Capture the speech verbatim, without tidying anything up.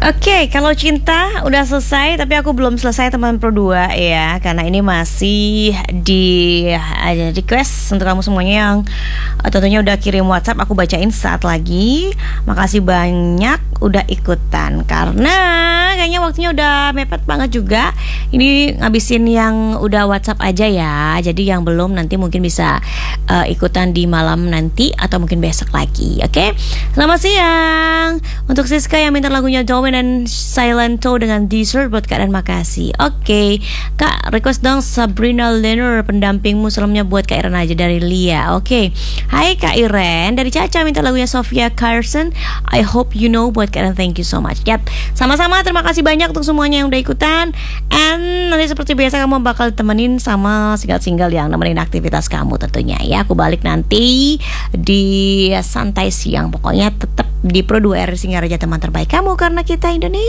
Oke, kalau cinta udah selesai, tapi aku belum selesai teman Pro dua ya, karena ini masih di ada request untuk kamu semuanya yang uh, tentunya udah kirim WhatsApp, aku bacain saat lagi. Makasih banyak udah ikutan, karena kayaknya waktunya udah mepet banget juga. Ini ngabisin yang udah WhatsApp aja ya, jadi yang belum nanti mungkin bisa uh, ikutan di malam nanti atau mungkin besok lagi. Oke, selamat siang untuk Siska yang minta lagunya Domen dan Silento dengan Dessert buat Kak dan makasih. Oke, Kak request dong Sabrina Lenor pendampingmu, salamnya buat Kak Iren aja dari Lia. Oke, hai Kak Iren dari Caca minta lagunya Sofia Carson I Hope You Know buat Kak Iren, thank you so much. Yap, sama-sama, terima kasih banyak untuk semuanya yang udah ikutan. And nanti seperti biasa kamu bakal temenin sama single-single yang nemenin aktivitas kamu tentunya ya. Aku balik nanti di santai siang, pokoknya tetap di Pro dua R Singaraja, teman terbaik kamu karena kita Indonesia.